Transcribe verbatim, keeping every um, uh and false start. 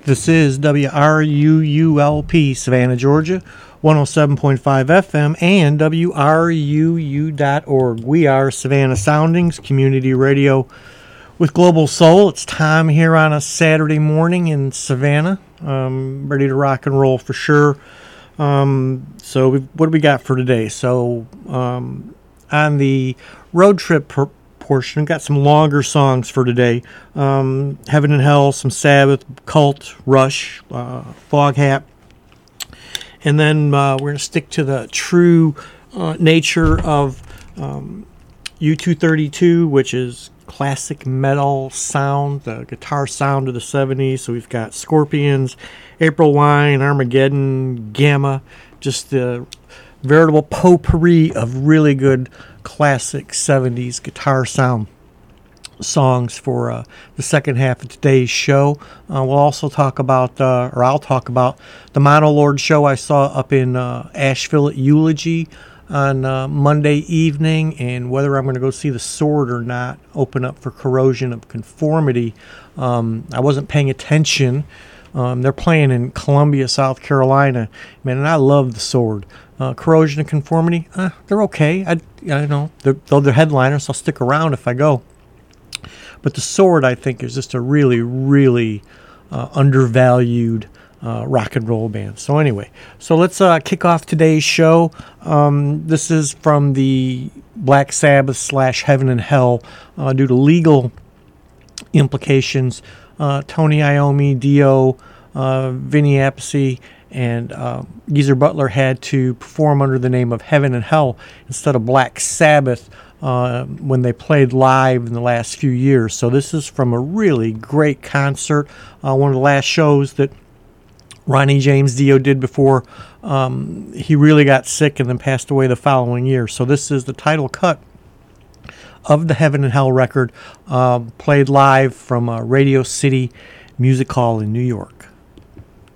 This is W R U U L P, Savannah, Georgia, one oh seven point five F M, and W R U U dot org. We are Savannah Soundings, community radio with global soul. It's time here on a Saturday morning in Savannah. Um, ready to rock and roll for sure. Um, so we've, what do we got for today? So um, on the road trip per- portion, got some longer songs for today. Um, Heaven and Hell, some Sabbath, Cult, Rush, uh, Foghat. And then uh, we're going to stick to the true uh, nature of um, U two thirty-two, which is classic metal sound, the guitar sound of the seventies. So we've got Scorpions, April Wine, Armageddon, Gamma, just the veritable potpourri of really good classic seventies guitar sound songs for uh, the second half of today's show. Uh, we'll also talk about, uh, or I'll talk about, the Mono Lord show I saw up in uh, Asheville at Eulogy on uh, Monday evening, and whether I'm going to go see The Sword or not open up for Corrosion of Conformity. Um, I wasn't paying attention. Um, they're playing in Columbia, South Carolina. Man, and I love The Sword. Uh, Corrosion of Conformity, uh, they're okay. I, I know they're, they're headliners, so I'll stick around if I go. But The Sword, I think, is just a really, really uh, undervalued uh, rock and roll band. So anyway, so let's uh, kick off today's show. Um, this is from the Black Sabbath slash Heaven and Hell. Uh, due to legal implications, uh, Tony Iommi, Dio, uh, Vinny Appice, and uh, Geezer Butler had to perform under the name of Heaven and Hell instead of Black Sabbath uh, when they played live in the last few years. So this is from a really great concert, uh, one of the last shows that Ronnie James Dio did before um, he really got sick and then passed away the following year. So this is the title cut of the Heaven and Hell record, uh, played live from uh, Radio City Music Hall in New York.